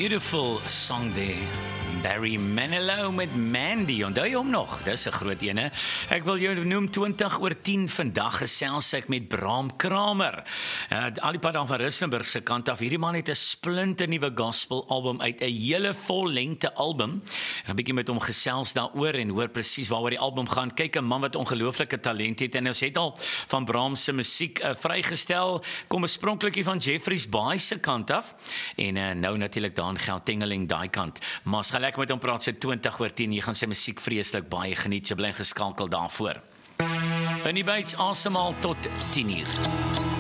beautiful song there. Barry Manilow met Mandy, onthou jy hom nog? Dis 'n groot ene. Ek wil jou noem 20 oor 10 vandag gesels ek met Bram Kramer. Al die pad van Rustenburg se kant af. Hierdie man het 'n splinte nuwe gospel album uit, 'n hele vollengte album. Ek 'n bietjie met hom gesels daaroor en hoor presies waaroor die album gaan. Kyk, 'n man wat ongelooflike talent het en ons het al van Bram se musiek vrygestel, kom oorspronklik van Jeffreys Bay se kant af en nou natuurlik daar in Gauteng daai kant. Maar as gaan lekker met hom praat so 20 oor 10, jy gaan sy musiek vreeslik baie geniet, so bly geskakel daarvoor. In die byts asemhaal tot 10 uur.